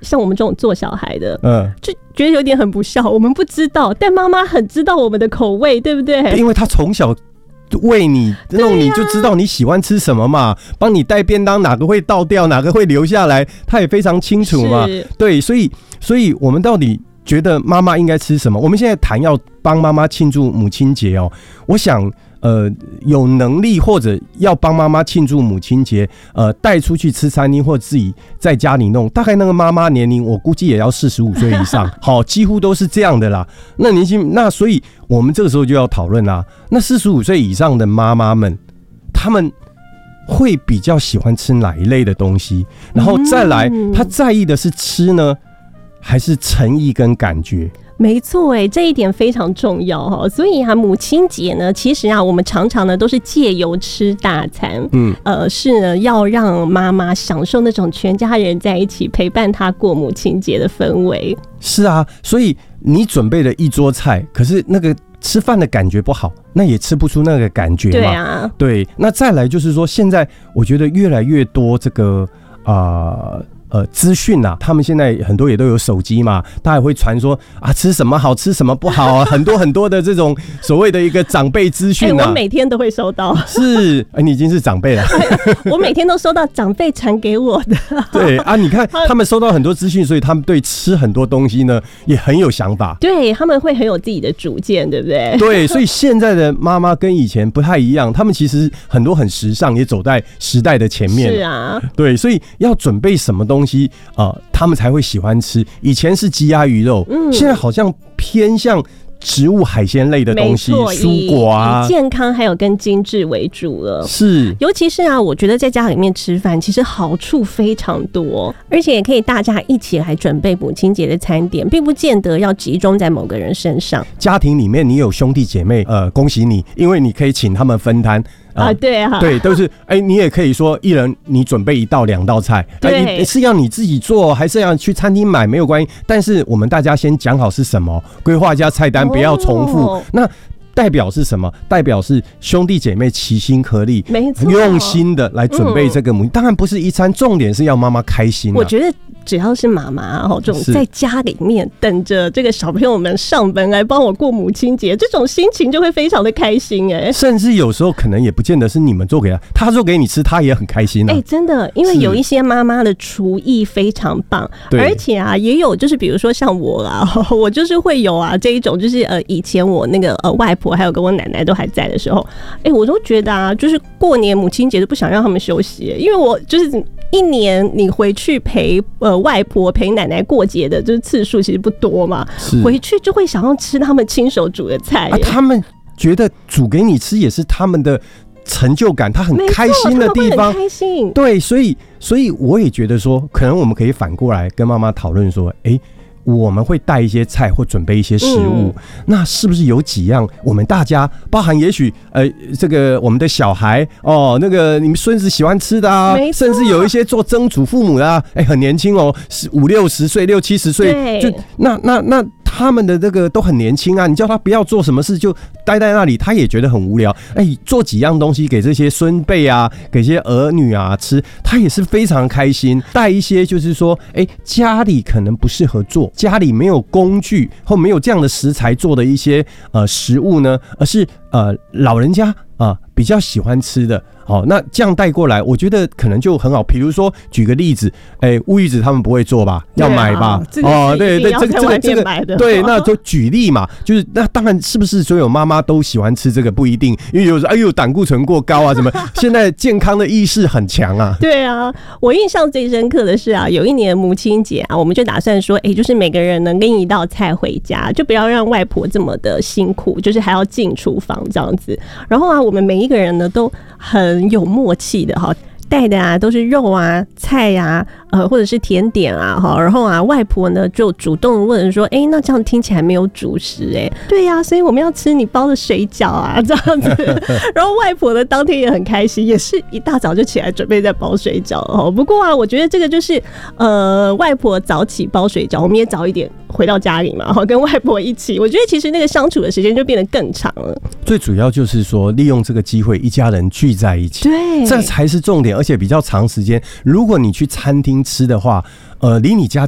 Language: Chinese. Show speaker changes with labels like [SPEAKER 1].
[SPEAKER 1] 像我们这种做小孩的，就觉得有点很不孝，我们不知道，但妈妈很知道我们的口味，对不对？
[SPEAKER 2] 因为她从小喂你弄你就知道你喜欢吃什么嘛，帮你带便当哪个会倒掉哪个会留下来他也非常清楚嘛。对，所以我们到底觉得妈妈应该吃什么？我们现在谈要帮妈妈庆祝母亲节哦，我想有能力或者要帮妈妈庆祝母亲节，带出去吃餐厅或自己在家里弄，大概那个妈妈年龄我估计也要45岁以上，好，几乎都是这样的啦。那年轻，那所以我们这个时候就要讨论啦，那45岁以上的妈妈们，他们会比较喜欢吃哪一类的东西？然后再来，他在意的是吃呢，还是诚意跟感觉？
[SPEAKER 1] 没错，这一点非常重要哈。所以母亲节呢，其实我们常常呢都是借由吃大餐，是呢要让妈妈享受那种全家人在一起陪伴她过母亲节的氛围。
[SPEAKER 2] 是啊，所以你准备了一桌菜，可是那个吃饭的感觉不好，那也吃不出那个感觉嘛。
[SPEAKER 1] 对啊，
[SPEAKER 2] 对。那再来就是说，现在我觉得越来越多这个资讯啊，他们现在很多也都有手机嘛，他也会传说啊吃什么好吃什么不好啊，很多很多的这种所谓的一个长辈资讯啊，
[SPEAKER 1] 我每天都会收到。
[SPEAKER 2] 是，你已经是长辈了。
[SPEAKER 1] 我每天都收到长辈传给我的。
[SPEAKER 2] 对啊，你看他们收到很多资讯，所以他们对吃很多东西呢也很有想法。
[SPEAKER 1] 对，他们会很有自己的主见，对不对？
[SPEAKER 2] 对，所以现在的妈妈跟以前不太一样，他们其实很多很时尚，也走在时代的前面。
[SPEAKER 1] 是啊，
[SPEAKER 2] 对，所以要准备什么东西他们才会喜欢吃。以前是鸡鸭鱼肉，现在好像偏向植物海鲜类的东西，蔬果啊，
[SPEAKER 1] 以健康还有跟精致为主了。
[SPEAKER 2] 是，
[SPEAKER 1] 尤其是我觉得在家里面吃饭，其实好处非常多，而且也可以大家一起来准备母亲节的餐点，并不见得要集中在某个人身上。
[SPEAKER 2] 家庭里面你有兄弟姐妹，恭喜你，因为你可以请他们分摊。
[SPEAKER 1] 对啊，
[SPEAKER 2] 对，都是你也可以说一人你准备1到2道菜，对，是要你自己做还是要去餐厅买没有关系，但是我们大家先讲好是什么，规划一下菜单，不要重复。那代表是什么？代表是兄弟姐妹齐心合力，没错，用心的来准备这个母亲。当然不是一餐，重点是要妈妈开心。
[SPEAKER 1] 我觉得只要是妈妈这种在家里面等着这个小朋友们上门来帮我过母亲节，这种心情就会非常的开心
[SPEAKER 2] 甚至有时候可能也不见得是你们做给他做给你吃，他也很开心
[SPEAKER 1] 真的，因为有一些妈妈的厨艺非常棒，而且也有就是比如说像我啦，我就是会有这一种就是以前我那个外婆还有跟我奶奶都还在的时候，我都觉得就是过年母亲节都不想让他们休息，因为我就是一年你回去陪外婆陪奶奶过节的就是次数其实不多嘛，回去就会想要吃他们亲手煮的菜他们
[SPEAKER 2] 觉得煮给你吃也是他们的成就感，他很开心的地方，
[SPEAKER 1] 很开心。
[SPEAKER 2] 对，所以我也觉得说，可能我们可以反过来跟妈妈讨论说，我们会带一些菜或准备一些食物，那是不是有几样我们大家包含也许这个我们的小孩那个你们孙子喜欢吃的甚至有一些做曾祖父母的很年轻50-60岁60-70岁，就那他们的这个都很年轻你叫他不要做什么事就待在那里，他也觉得很无聊。做几样东西给这些孙辈给这些儿女吃，他也是非常开心。带一些就是说，家里可能不适合做，家里没有工具或没有这样的食材做的一些食物呢，而是老人家比较喜欢吃的。那这样带过来，我觉得可能就很好。比如说，举个例子，乌鱼子他们不会做吧？要买吧？
[SPEAKER 1] 对，这个
[SPEAKER 2] 对，那就举例嘛，就是那当然是不是所有妈妈都喜欢吃这个不一定，因为有时候胆固醇过高什么，现在健康的意识很强对
[SPEAKER 1] 啊，我印象最深刻的是有一年母亲节我们就打算说，就是每个人能拎一道菜回家，就不要让外婆这么的辛苦，就是还要进厨房这样子。然后我们每一个人呢都很有默契的带的都是肉菜或者是甜点然后外婆呢就主动问说，那这样听起来没有主食对呀，所以我们要吃你包的水饺这样子。然后外婆呢当天也很开心，也是一大早就起来准备在包水饺不过我觉得这个就是外婆早起包水饺，我们也早一点回到家里嘛，跟外婆一起，我觉得其实那个相处的时间就变得更长了。
[SPEAKER 2] 最主要就是说利用这个机会一家人聚在一起，
[SPEAKER 1] 对，
[SPEAKER 2] 这才是重点，而且比较长时间。如果你去餐厅吃的话，离你家